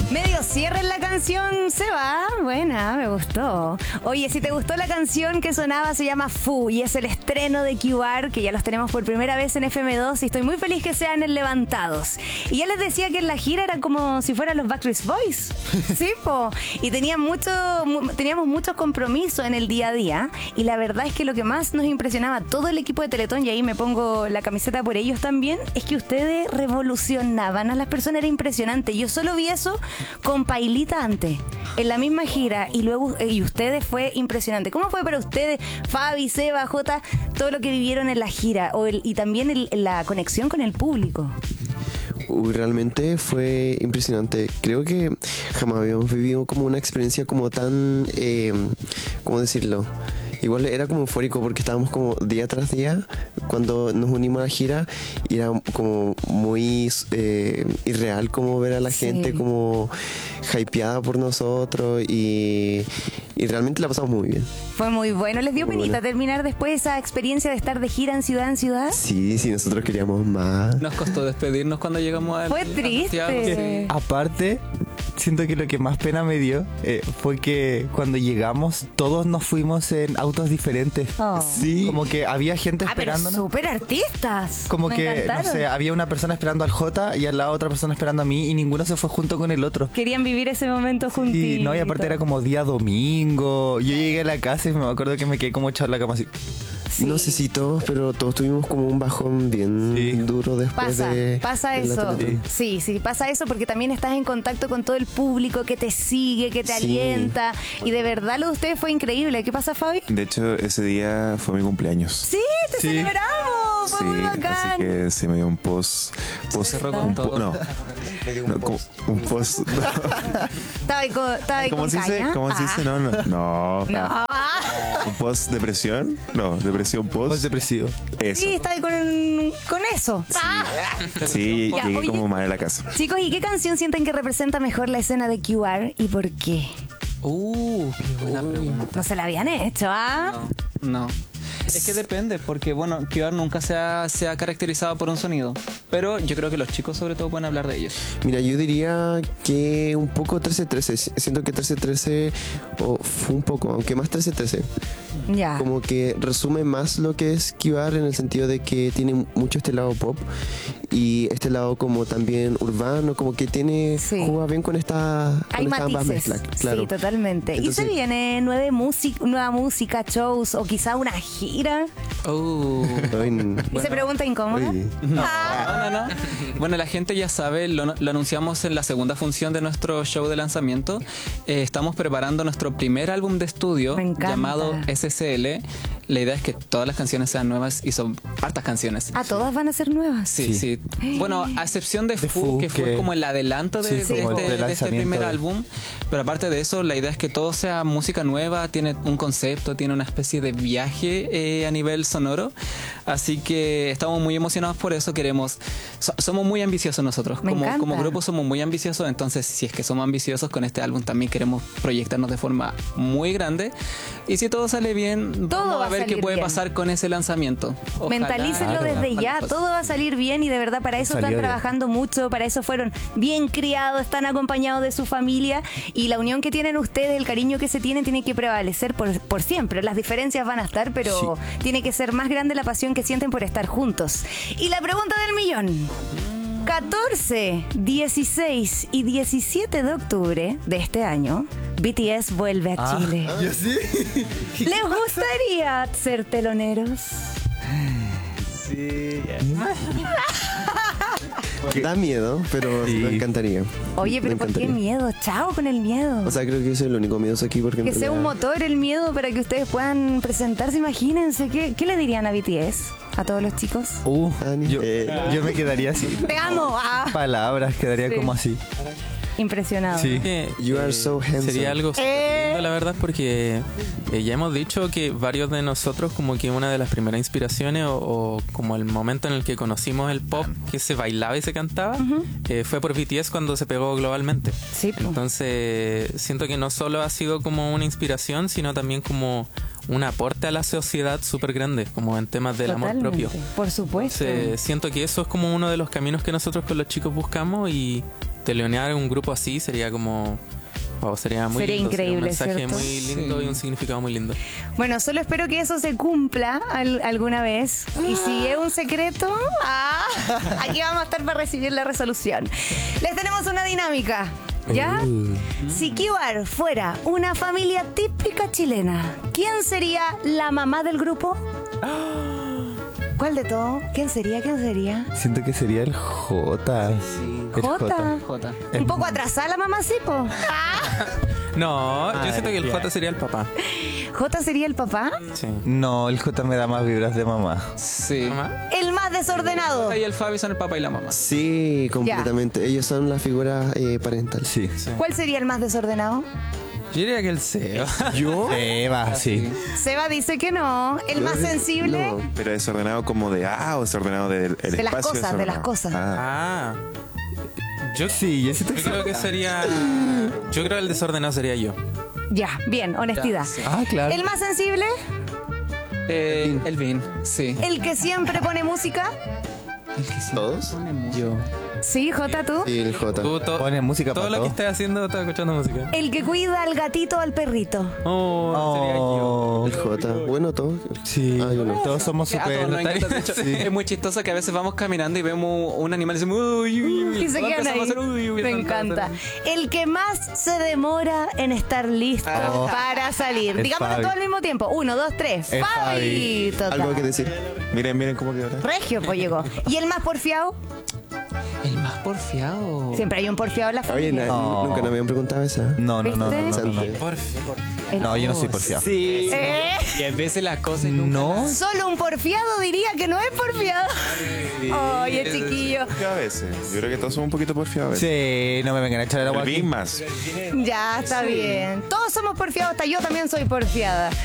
Medio cierre en la canción, se va. Buena, me gustó. Oye, si te gustó la canción que sonaba, se llama Fu y es el estreno de QR, que ya los tenemos por primera vez en FM2 y estoy muy feliz que sean el Levantados. Y ya les decía que en la gira era como si fueran los Backstreet Boys. Sí, po. Y teníamos muchos compromisos en el día a día y la verdad es que lo que más nos impresionaba a todo el equipo de Teletón, y ahí me pongo la camiseta por ellos también, es que ustedes revolucionaban a las personas. Era impresionante. Yo solo vi eso con Pailita antes, en la misma gira, y luego y ustedes, fue impresionante. ¿Cómo fue para ustedes, Fabi, Seba, Jota, todo lo que vivieron en la gira y también la conexión con el público? Realmente fue impresionante. Creo que jamás habíamos vivido como una experiencia como tan, ¿cómo decirlo? Igual era como eufórico porque estábamos como día tras día cuando nos unimos a la gira y era como muy irreal como ver a la gente como hypeada por nosotros y realmente la pasamos muy bien. Fue muy bueno. ¿Les dio penita terminar después esa experiencia de estar de gira en ciudad en ciudad? Sí, nosotros queríamos más. Nos costó despedirnos cuando llegamos a... Fue triste. Aparte, siento que lo que más pena me dio fue que cuando llegamos todos nos fuimos en autos diferentes. Oh. Sí. Como que había gente esperándonos. Pero súper artistas. Como que, no sé, había una persona esperando al Jota y al lado otra persona esperando a mí y ninguno se fue junto con el otro. Querían vivir ese momento juntitos. Sí, no, y aparte era como día domingo. Yo llegué a la casa y me acuerdo que me quedé como echado en la cama así. Sí. No sé si todos, pero todos tuvimos como un bajón bien duro después pasa eso. Sí, pasa eso porque también estás en contacto con todo el público que te sigue, que te alienta. Y de verdad lo de ustedes fue increíble. ¿Qué pasa, Fabi? De hecho, ese día fue mi cumpleaños. Sí, te celebramos. Fue muy bacán. Así que se me dio un post cerró con todo. No, como un post. Estaba ahí ¿Cómo con se dice? caña. ¿Cómo se dice? No. No. ¿Un post depresión? No, depresión post. Post depresivo. Eso. Sí, estaba ahí con eso. Sí, Ya, llegué oye, como mal a la casa. Chicos, ¿y qué canción sienten que representa mejor la escena de QR y por qué? Qué buena pregunta. No se la habían hecho, ¿ah? No. Es que depende, porque bueno, QR nunca se ha caracterizado por un sonido, pero yo creo que los chicos sobre todo pueden hablar de ellos. Mira, yo diría que un poco 1313. Siento que 1313 fue un poco, aunque más 1313. Ya. Como que resume más lo que es QR en el sentido de que tiene mucho este lado pop y este lado como también urbano, como que juega bien con hay ambas matices. mezclas. Claro. Sí, totalmente. Entonces, ¿y se viene nueva música, shows o quizá una gira? ¿Y se pregunta incómoda? No. Bueno, la gente ya sabe, lo anunciamos en la segunda función de nuestro show de lanzamiento. Estamos preparando nuestro primer álbum de estudio llamado SSL. La idea es que todas las canciones sean nuevas y son hartas canciones. ¿Todas van a ser nuevas? Sí. Bueno, a excepción de Fu, que fue como el adelanto de este primer álbum. Pero aparte de eso, la idea es que todo sea música nueva, tiene un concepto, tiene una especie de viaje a nivel sonoro. Así que estamos muy emocionados por eso. Somos muy ambiciosos nosotros. Como grupo somos muy ambiciosos. Entonces, si es que somos ambiciosos con este álbum, también queremos proyectarnos de forma muy grande. Y si todo sale bien, vamos a ver qué puede pasar con ese lanzamiento. Ojalá. Mentalícenlo desde ya, todo va a salir bien y de verdad para eso están trabajando mucho, para eso fueron bien criados, están acompañados de su familia y la unión que tienen ustedes, el cariño que se tienen, tiene que prevalecer por siempre. Las diferencias van a estar, pero tiene que ser más grande la pasión que sienten por estar juntos. Y la pregunta del millón: 14, 16 y 17 de octubre de este año, BTS vuelve a Chile. ¿Yo sí? ¿Les gustaría ser teloneros? Sí. Da miedo, pero me encantaría. Oye, pero ¿por qué miedo? Chao con el miedo. O sea, creo que yo soy el único miedoso aquí porque... Que sea un motor el miedo para que ustedes puedan presentarse. Imagínense, ¿qué le dirían a BTS? A todos los chicos. Yo me quedaría así. ¡Te amo! Palabras, quedaría como así. Impresionado. Sí. You are so handsome. Sería algo lindo, la verdad, porque ya hemos dicho que varios de nosotros, como que una de las primeras inspiraciones o como el momento en el que conocimos el pop que se bailaba y se cantaba, fue por BTS cuando se pegó globalmente. Sí, entonces siento que no solo ha sido como una inspiración, sino también como un aporte a la sociedad súper grande, como en temas del amor propio. Por supuesto. Siento que eso es como uno de los caminos que nosotros con los chicos buscamos y telonear un grupo así sería como... Wow, sería muy lindo, increíble, un mensaje ¿cierto? muy lindo y un significado muy lindo. Bueno, solo espero que eso se cumpla alguna vez. Y si es un secreto, aquí vamos a estar para recibir la resolución. Les tenemos una dinámica, ¿ya? Si Kiwar fuera una familia típica chilena, ¿quién sería la mamá del grupo? ¿Cuál de todo? ¿Quién sería? Siento que sería el J. El J. Un poco atrasada la mamá, sí, po. No, yo siento que el J sería el papá. ¿J sería el papá? Sí. No, el J me da más vibras de mamá. Sí. ¿Mamá? El más desordenado. Y el Fabi son el papá y la mamá. Sí, completamente. Ellos son la figura parental. Sí. ¿Cuál sería el más desordenado? Yo diría que el Seba. ¿Yo? Eva, sí. Seba dice que no. El Yo más diría- sensible. no. Pero desordenado como de o desordenado del el De las espacio. cosas, de las desordenado. cosas. Ah. Yo siento que creo que sería... Yo creo que el desordenado sería yo. Ya, bien, honestidad. Sí. Claro. El más sensible, El Vin, sí. el que siempre pone música. El que sí ¿Todos? pone yo. Sí, J, tú. Sí, el J. Tú Pone música todo para lo que todo. estés haciendo, estás escuchando música. El que cuida al gatito o al perrito. Sería yo. El J. Bueno, todos. Sí. Yo no. Todos somos A todos súper... nos encanta, de hecho, es muy chistoso que a veces vamos caminando y vemos un animal y decimos uy, uy, uy. Y se Todos quedan ahí. empezamos a hacer, uy, uy, Me saltar, encanta. saltar. El que más se demora en estar listo para salir. El Digámoslo Fabi. todo al mismo tiempo. 1, 2, 3. El Fabi. Fabi. Total. Algo que decir. Miren cómo quedó. Regio, pues llegó. ¿Y el más porfiado? El más porfiado. Siempre hay un porfiado en la Oye, familia. nunca me habían preguntado esa. No. ¿Viste? No, yo no soy porfiado. Sí. ¿Eh? Y a veces las cosas nunca. No. Solo un porfiado diría que no es porfiado. Oye, chiquillo. A veces. Yo creo que todos somos un poquito porfiados. Sí, no me vengan a echar el agua El aquí. Vin más. Ya, está bien. Todos somos porfiados, hasta yo también soy porfiada.